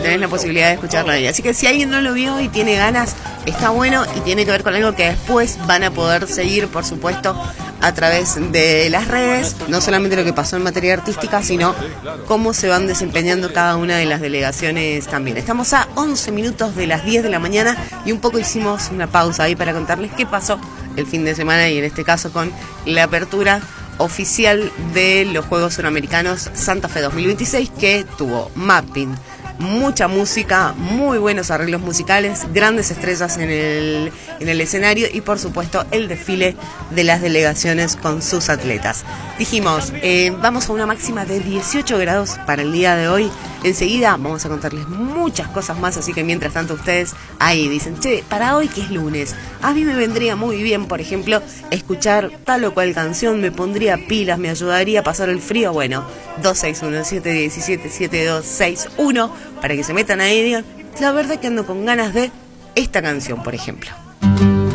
tenés la posibilidad de escucharlo ahí. Así que si alguien no lo vio y tiene ganas, está bueno y tiene que ver con algo que después van a poder seguir, por supuesto, a través de las redes, no solamente lo que pasó en materia artística, sino cómo se van desempeñando cada una de las delegaciones también. Estamos a 11 minutos de las 10 de la mañana y un poco hicimos una pausa ahí para contarles qué pasó el fin de semana y en este caso con la apertura oficial de los Juegos Suramericanos Santa Fe 2026, que tuvo mapping, mucha música, muy buenos arreglos musicales, grandes estrellas en el escenario y por supuesto el desfile de las delegaciones con sus atletas. Dijimos, vamos a una máxima de 18 grados para el día de hoy. Enseguida vamos a contarles muchas cosas más, así que mientras tanto ustedes ahí dicen, che, para hoy que es lunes, a mí me vendría muy bien, por ejemplo, escuchar tal o cual canción, me pondría pilas, me ayudaría a pasar el frío. Bueno, 261-717-7261 para que se metan ahí y digan, la verdad que ando con ganas de esta canción, por ejemplo.